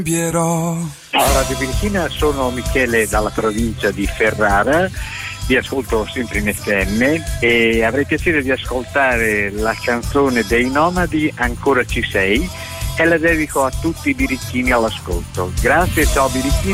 Ciao Radio Birichina, sono Michele dalla provincia di Ferrara, vi ascolto sempre in FM e avrei piacere di ascoltare la canzone dei Nomadi Ancora ci sei e la dedico a tutti i birichini all'ascolto. Grazie, ciao birichini.